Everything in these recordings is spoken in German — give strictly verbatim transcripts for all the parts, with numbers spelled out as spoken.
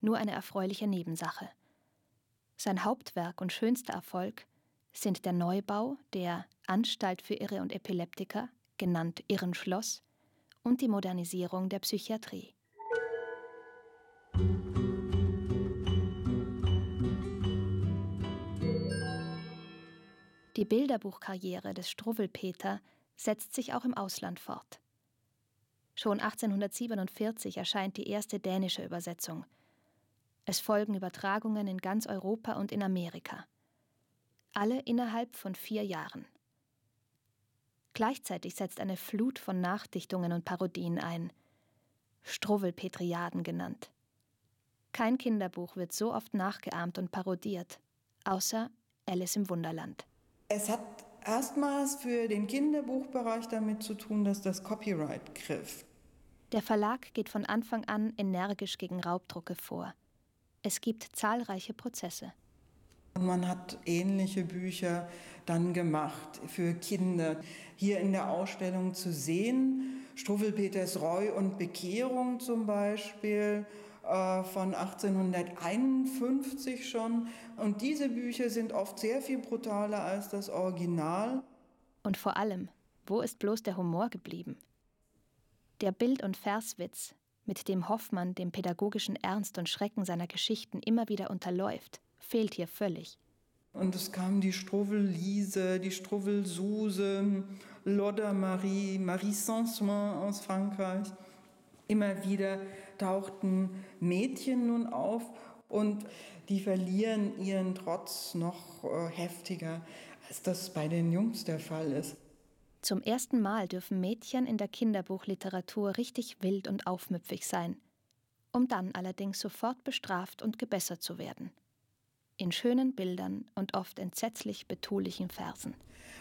nur eine erfreuliche Nebensache. Sein Hauptwerk und schönster Erfolg sind der Neubau der Anstalt für Irre und Epileptiker, genannt Irrenschloss, und die Modernisierung der Psychiatrie. Die Bilderbuchkarriere des Struwwelpeter setzt sich auch im Ausland fort. Schon achtzehnhundertsiebenundvierzig erscheint die erste dänische Übersetzung. Es folgen Übertragungen in ganz Europa und in Amerika. Alle innerhalb von vier Jahren. Gleichzeitig setzt eine Flut von Nachdichtungen und Parodien ein, Struwwelpetriaden genannt. Kein Kinderbuch wird so oft nachgeahmt und parodiert, außer Alice im Wunderland. Es hat erstmals für den Kinderbuchbereich damit zu tun, dass das Copyright griff. Der Verlag geht von Anfang an energisch gegen Raubdrucke vor. Es gibt zahlreiche Prozesse. Und man hat ähnliche Bücher dann gemacht für Kinder. Hier in der Ausstellung zu sehen, Struwwelpeters Reu und Bekehrung zum Beispiel, äh, von achtzehnhunderteinundfünfzig schon. Und diese Bücher sind oft sehr viel brutaler als das Original. Und vor allem, wo ist bloß der Humor geblieben? Der Bild- und Verswitz, mit dem Hoffmann dem pädagogischen Ernst und Schrecken seiner Geschichten immer wieder unterläuft, fehlt hier völlig. Und es kamen die Struwwel-Lise, die Struwwel-Suse, Lodder Marie, Marie Sansoin aus Frankreich. Immer wieder tauchten Mädchen nun auf und die verlieren ihren Trotz noch äh, heftiger, als das bei den Jungs der Fall ist. Zum ersten Mal dürfen Mädchen in der Kinderbuchliteratur richtig wild und aufmüpfig sein, um dann allerdings sofort bestraft und gebessert zu werden. In schönen Bildern und oft entsetzlich betulichen Versen.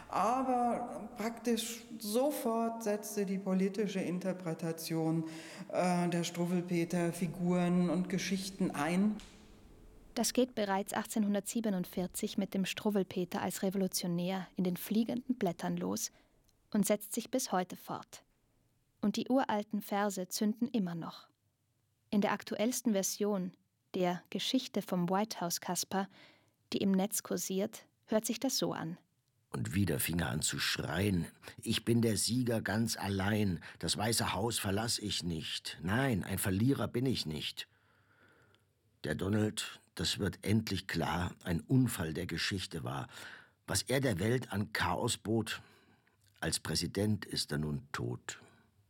Aber praktisch sofort setzte die politische Interpretation äh, der Struwwelpeter Figuren und Geschichten ein. Das geht bereits achtzehnhundertsiebenundvierzig mit dem Struwwelpeter als Revolutionär in den fliegenden Blättern los und setzt sich bis heute fort. Und die uralten Verse zünden immer noch. In der aktuellsten Version, der Geschichte vom White House Kasper, die im Netz kursiert, hört sich das so an. Und wieder fing er an zu schreien. Ich bin der Sieger ganz allein. Das Weiße Haus verlass ich nicht. Nein, ein Verlierer bin ich nicht. Der Donald, das wird endlich klar, ein Unfall der Geschichte war. Was er der Welt an Chaos bot, als Präsident ist er nun tot.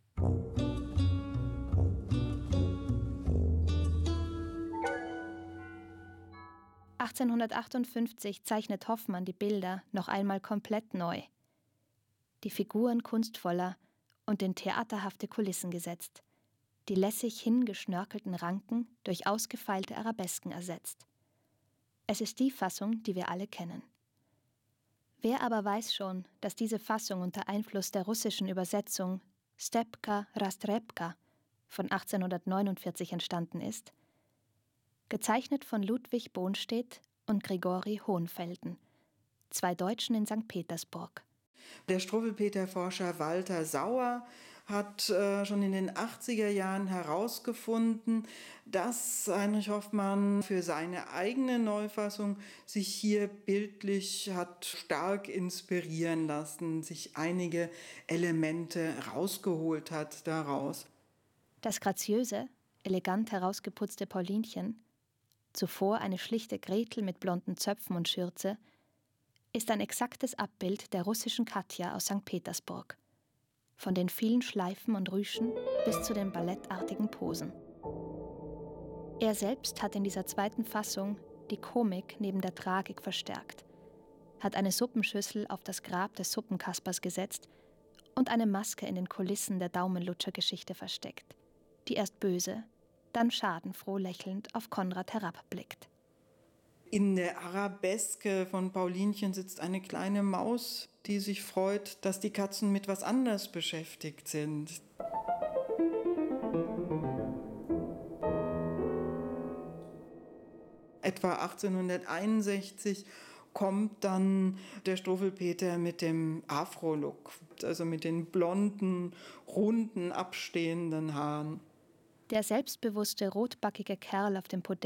achtzehnhundertachtundfünfzig zeichnet Hoffmann die Bilder noch einmal komplett neu. Die Figuren kunstvoller und in theaterhafte Kulissen gesetzt, die lässig hingeschnörkelten Ranken durch ausgefeilte Arabesken ersetzt. Es ist die Fassung, die wir alle kennen. Wer aber weiß schon, dass diese Fassung unter Einfluss der russischen Übersetzung Stepka Rastrebka von achtzehnhundertneunundvierzig entstanden ist? Gezeichnet von Ludwig Bohnstedt und Grigori Hohenfelden, zwei Deutschen in Sankt Petersburg. Der Struwwelpeter-Forscher Walter Sauer hat äh, schon in den achtziger Jahren herausgefunden, dass Heinrich Hoffmann für seine eigene Neufassung sich hier bildlich hat stark inspirieren lassen, sich einige Elemente rausgeholt hat daraus. Das graziöse, elegant herausgeputzte Paulinchen, zuvor eine schlichte Gretel mit blonden Zöpfen und Schürze, ist ein exaktes Abbild der russischen Katja aus Sankt Petersburg. Von den vielen Schleifen und Rüschen bis zu den ballettartigen Posen. Er selbst hat in dieser zweiten Fassung die Komik neben der Tragik verstärkt, hat eine Suppenschüssel auf das Grab des Suppenkaspers gesetzt und eine Maske in den Kulissen der Daumenlutscher-Geschichte versteckt, die erst böse, dann schadenfroh lächelnd auf Konrad herabblickt. In der Arabeske von Paulinchen sitzt eine kleine Maus, die sich freut, dass die Katzen mit was anders beschäftigt sind. Etwa achtzehnhunderteinundsechzig kommt dann der Struwwelpeter mit dem Afro-Look, also mit den blonden, runden, abstehenden Haaren. Der selbstbewusste, rotbackige Kerl auf dem Podest